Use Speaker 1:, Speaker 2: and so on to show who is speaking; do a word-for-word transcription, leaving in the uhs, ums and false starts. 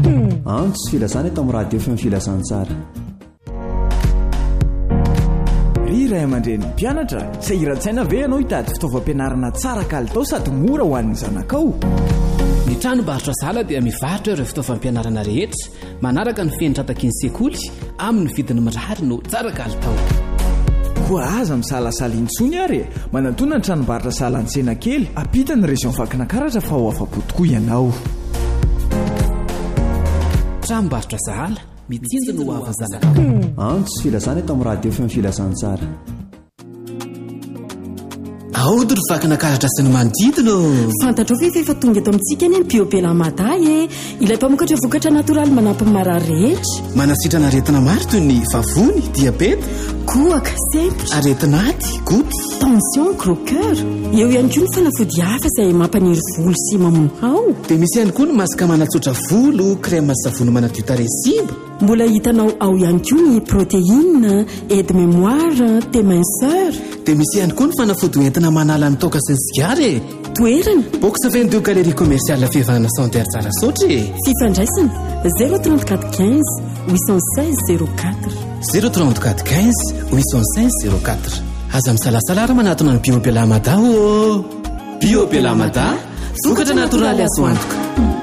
Speaker 1: antso filazana eto amin'ny radio feo filazantsara. Ry ray aman-dreny mpianatra, sahiran-tsaina ve ianao hitady fitaovam-pianarana tsara kalitao sady mora ho an'ny zanakao?
Speaker 2: Ny tranombarotra Zala dia mivarotra ireo fitaovam-pianarana rehetra manaraka ny fenitra-taky ny sekoly amin'ny vidiny mirary no tsara kalitao.
Speaker 1: Koa aza misalasala intsony ary manantona ny tranombarotra Zala an-tsena kely apita ny région Vakinakaratra fa ho afa-po tokoa ianao.
Speaker 2: Tranombarotra Zala mitsinjana ho avy zanakao.
Speaker 1: Antso filazana eto amin'ny radio feo filazantsara.
Speaker 2: Aody ry Vakinakaratra sy ny manodidina.
Speaker 3: Fantatrao ve efa tonga eto amintsika eny Biobelamadà e, ilay mpamokatra vokatra natoraly manampy ny marary rehetra.
Speaker 2: Manasitrana aretina maro toy ny vavony, diabeta,
Speaker 3: kohaka, sempotra,
Speaker 2: aretin'aty, goty,
Speaker 3: tension, gros cœur. Eo ihany koa ny fanafody hafa izay mampaniry volo sy mamono hao.
Speaker 2: Dia misy ihany koa ny masaka manatsotra volo, crème savony manadio tarehy simba.
Speaker 3: Mbola hitanao ao ihany koa ny protéine, aide mémoire, téminceur.
Speaker 2: Dia misy ihany koa ny fanafody entina manala ny toaka sy ny sigara e.
Speaker 3: Toerana
Speaker 2: box vingt-deux galerie commerciale Fiavana Santerre Tsarasotra e.
Speaker 3: Fifandraisana zéro trente-quatre quinze huit cent seize zéro quatre
Speaker 2: zéro trente-quatre quinze huit cent seize zéro quatre. Aza misalasala ary manatona ny Biobelamadà o. Biobelamadà, vokatra natoraly azo antoka.